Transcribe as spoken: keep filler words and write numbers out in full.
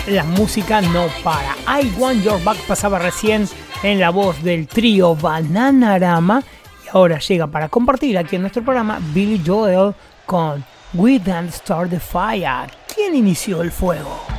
la música no para. I Want Your Back pasaba recién en la voz del trío Bananarama y ahora llega para compartir aquí en nuestro programa Billy Joel con We Don't Start the Fire. ¿Quién inició el fuego?